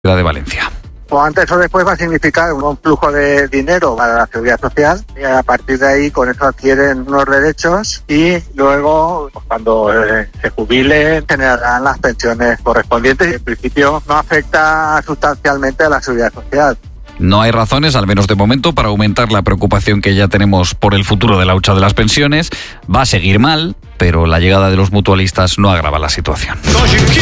de Valencia. O antes o después va a significar un flujo de dinero para la seguridad social y a partir de ahí con eso adquieren unos derechos y luego cuando se jubilen generarán las pensiones correspondientes y en principio no afecta sustancialmente a la seguridad social. No hay razones, al menos de momento, para aumentar la preocupación que ya tenemos por el futuro de la hucha de las pensiones. Va a seguir mal, pero la llegada de los mutualistas no agrava la situación.